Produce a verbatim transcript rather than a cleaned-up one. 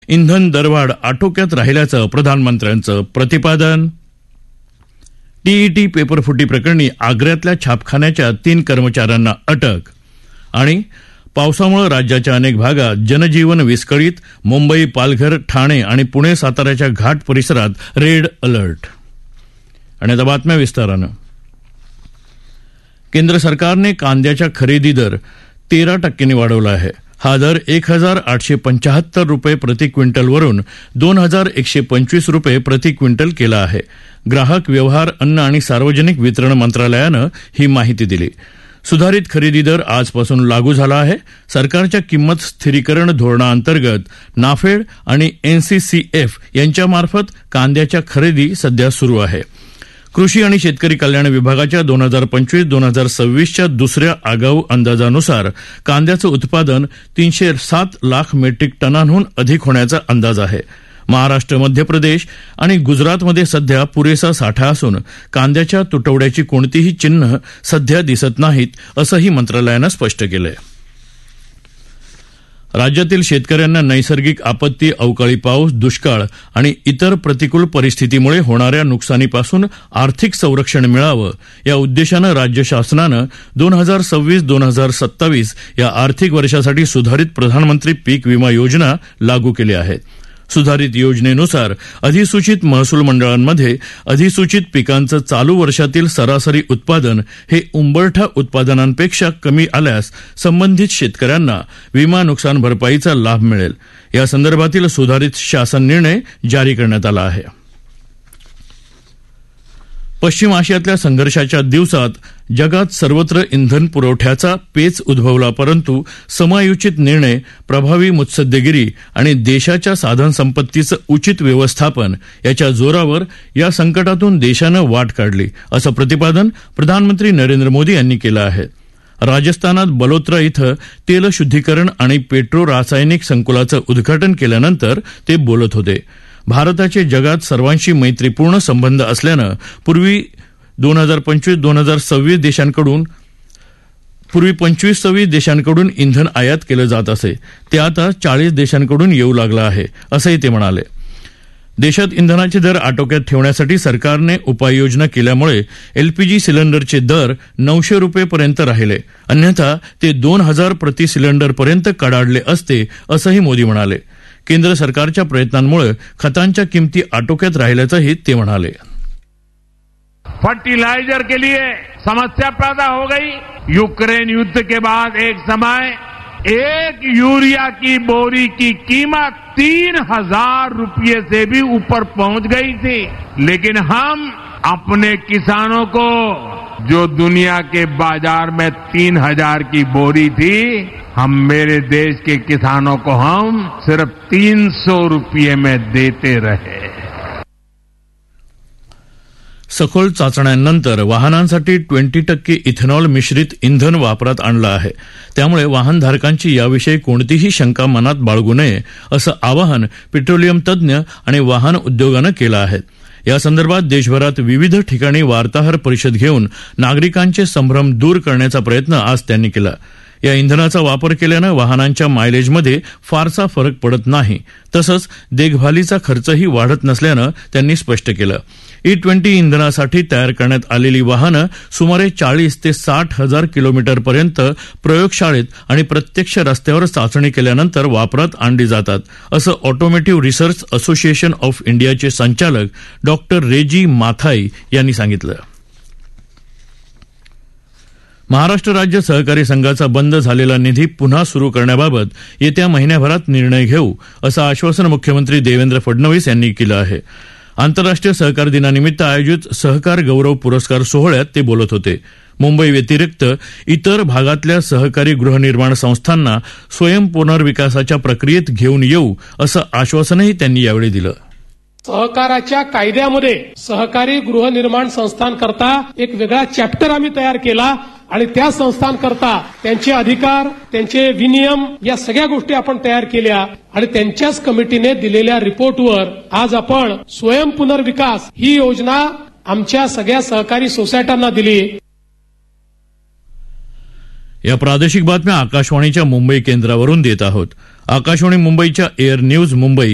इंधन दरवाढ आटोक्यात राहिल्याचं प्रधानमंत्र्यांचं प्रतिपादन. टीईटी पेपरफुटी प्रकरणी आग्र्यातल्या छापखान्याच्या तीन कर्मचाऱ्यांना अटक. आणि पावसामुळे राज्याच्या अनेक भागात जनजीवन विस्कळीत. मुंबई, पालघर, ठाणे आणि पुणे, साताऱ्याच्या घाट परिसरात रेड अलर्ट. आणि आता बातम्या विस्तारानं. केंद्र सरकारने कांद्याच्या खरेदी दर तेरा टक्क्यांनी वाढवला आहे. हा दर एक हजार आठशे पंचाहत्तर रुपये प्रति क्विंटलवरून दोन हजार एकशे पंचवीस रुपये प्रति क्विंटल केला आहे. ग्राहक व्यवहार, अन्न आणि सार्वजनिक वितरण मंत्रालयानं ही माहिती दिली. सुधारित खरेदी दर आजपासून लागू झाला आहे. सरकारच्या किंमत स्थिरीकरण धोरणाअंतर्गत नाफेड आणि एनसीसीएफ यांच्यामार्फत कांद्याच्या खरेदी सध्या सुरू आहे. कृषी आणि शेतकरी कल्याण विभागाच्या दोन हजार पंचवीस दोन हजार सव्वीसच्या दुसऱ्या आगाऊ अंदाजानुसार कांद्याचं उत्पादन तीनशे सात लाख मेट्रिक टनांहून अधिक होण्याचा अंदाज आहे. महाराष्ट्र, मध्य प्रदेश आणि गुजरातमध्ये सध्या पुरेसा साठा असून कांद्याच्या तुटवड्याची कोणतीही चिन्ह सध्या दिसत नाहीत, असंही मंत्रालयानं स्पष्ट केलंय. राज्यातील शेतकऱ्यांना नैसर्गिक आपत्ती, अवकाळी पाऊस, दुष्काळ आणि इतर प्रतिकूल परिस्थितीमुळे होणाऱ्या नुकसानीपासून आर्थिक संरक्षण मिळावं या उद्देशानं राज्य शासनानं दोन हजार सव्वीस दोन हजार सत्तावीस या आर्थिक वर्षासाठी सुधारित प्रधानमंत्री पीक विमा योजना लागू केली आहे. सुधारित योजनेनुसार अधिसूचित महसूल मंडळांमध्ये अधिसूचित पिकांचं चालू वर्षातील सरासरी उत्पादन हे उंबरठा उत्पादनांपेक्षा कमी आल्यास संबंधित शेतकऱ्यांना विमा नुकसान भरपाईचा लाभ मिळेल. या संदर्भातील सुधारित शासन निर्णय जारी करण्यात आला आहे. पश्चिम आशियातल्या संघर्षाच्या दिवसात जगात सर्वत्र इंधन पुरवठ्याचा पेच उद्भवला, परंतु समयोचित निर्णय, प्रभावी मुत्सद्देगिरी आणि देशाच्या साधनसंपत्तीचं उचित व्यवस्थापन याच्या जोरावर या संकटातून देशानं वाट काढली, असं प्रतिपादन प्रधानमंत्री नरेंद्र मोदी यांनी केलं आहे. राजस्थानात बलोत्रा इथं तेलशुद्धीकरण आणि पेट्रो रासायनिक संकुलाचं उद्घाटन केल्यानंतर ते बोलत होते. भारताचे जगात सर्वांशी मैत्रीपूर्ण संबंध असल्यानं पूर्वी दोन हजार पंचवीस दोन हजार सव्वीस देशांकडून पूर्वी पंचवीस सव्वीस देशांकडून इंधन आयात केलं जात असे, ते आता चाळीस देशांकडून येऊ लागलं आहे, असंही ते म्हणाले. देशात इंधनाचे दर आटोक्यात ठेवण्यासाठी सरकारने उपाययोजना केल्यामुळे एलपीजी सिलेंडरचे दर नऊशे रुपयेपर्यंत राहिले, अन्यथा ते दोन हजार प्रति सिलेंडरपर्यंत कडाडले असते, असंही मोदी म्हणाले. केंद्र सरकारच्या प्रयत्नांमुळे खतांच्या किमती आटोक्यात राहिल्याचंही ते म्हणाले. फर्टिलाइजर के लिए समस्या पैदा हो गई. यूक्रेन युद्ध के बाद एक समय एक यूरिया की बोरी की कीमत तीन हजार रुपये से भी ऊपर पहुंच गई थी, लेकिन हम अपने किसानों को जो दुनिया के बाजार में तीन हजार की बोरी थी, हम मेरे देश के किसानों को हम सिर्फ तीन सौ रुपये में देते रहे. सखोल चाचण्यांनंतर वाहनांसाठी ट्वेंटी टक्के इथेनॉल मिश्रित इंधन वापरात आणलं आहे. त्यामुळे वाहनधारकांची याविषयी कोणतीही शंका मनात बाळगू नये, असं आवाहन पेट्रोलियम तज्ज्ञ आणि वाहन उद्योगानं केलं आहे. या संदर्भात देशभरात विविध ठिकाणी वार्ताहर परिषद घेऊन नागरिकांचे संभ्रम दूर करण्याचा प्रयत्न आज त्यांनी केला. या इंधनाचा वापर केल्यानं वाहनांच्या मायलेजमध्ये फारसा फरक पडत नाही, तसंच देखभालीचा खर्चही वाढत नसल्यानं त्यांनी स्पष्ट केलं. ई ट्वेंटी इंधनासाठी तयार करण्यात आलेली वाहनं सुमारे चाळीस ते साठ हजार किलोमीटरपर्यंत प्रयोगशाळेत आणि प्रत्यक्ष रस्त्यावर चाचणी केल्यानंतर वापरात आणली जातात, असं ऑटोमोटिव्ह रिसर्च असोसिएशन ऑफ इंडियाचे संचालक डॉक्टर रेजी माथाई यांनी सांगितलं. महाराष्ट्र राज्य सहकारी संघाचा बंद झालेला निधी पुन्हा सुरू करण्याबाबत येत्या महिन्याभरात निर्णय घेऊ, असं आश्वासन मुख्यमंत्री देवेंद्र फडणवीस यांनी केलं आहे. आंतरराष्ट्रीय सहकार दिनानिमित्त आयोजित सहकार गौरव पुरस्कार सोहळ्यात ते बोलत होते. मुंबई व्यतिरिक्त इतर भागातल्या सहकारी गृहनिर्माण संस्थांना स्वयं पुनर्विकासाच्या प्रक्रियेत घेऊन येऊ, असं आश्वासनही त्यांनी यावेळी दिलं. सहकाराच्या कायद्यामध्ये सहकारी गृहनिर्माण संस्थांकरता एक वेगळा चॅप्टर आम्ही तयार केला आणि त्या संस्थांकरता त्यांचे अधिकार, त्यांचे विनियम या सगळ्या गोष्टी आपण तयार केल्या आणि त्यांच्याच कमिटीने दिलेल्या रिपोर्टवर आज आपण स्वयं पुनर्विकास ही योजना आमच्या सगळ्या सहकारी सोसायट्यांना दिली. या प्रादेशिक बातम्या आकाशवाणीच्या मुंबई केंद्रावरून देत आहोत. आकाशवाणी मुंबईच्या एअर न्यूज मुंबई